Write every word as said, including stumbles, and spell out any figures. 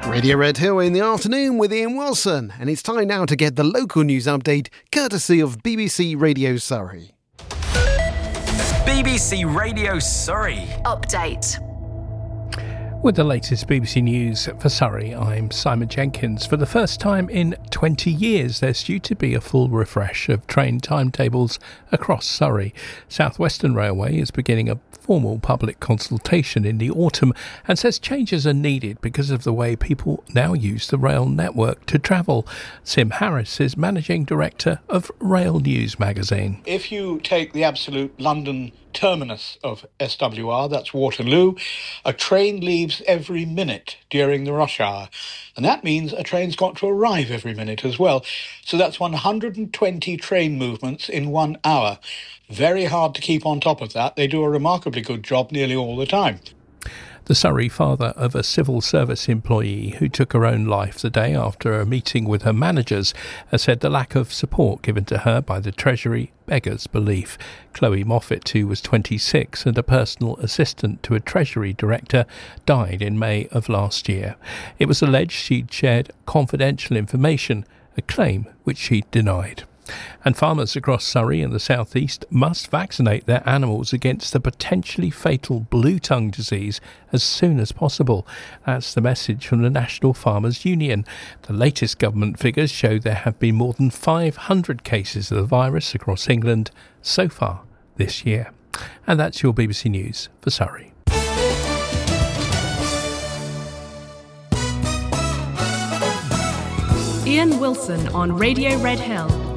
Radio Red Hill in the afternoon with Ian Wilson, and it's time now to get the local news update courtesy of B B C Radio Surrey. B B C Radio Surrey Update. With the latest B B C News for Surrey, I'm Simon Jenkins. For the first time in twenty years, there's due to be a full refresh of train timetables across Surrey. South Western Railway is beginning a formal public consultation in the autumn and says changes are needed because of the way people now use the rail network to travel. Sim Harris is Managing Director of Rail News magazine. If you take the absolute London terminus of S W R, that's Waterloo, a train leaves every minute during the rush hour. And that means a train's got to arrive every minute as well. So that's one hundred twenty train movements in one hour. Very hard to keep on top of that. They do a remarkably good job nearly all the time. The Surrey father of a civil service employee who took her own life the day after a meeting with her managers has said the lack of support given to her by the Treasury beggars belief. Chloe Moffat, who was twenty-six and a personal assistant to a Treasury director, died in May of last year. It was alleged she'd shared confidential information, a claim which she denied. And farmers across Surrey and the South East must vaccinate their animals against the potentially fatal blue tongue disease as soon as possible. That's the message from the National Farmers Union. The latest government figures show there have been more than five hundred cases of the virus across England so far this year. And that's your B B C News for Surrey. Ian Wilson on Radio Red Hill.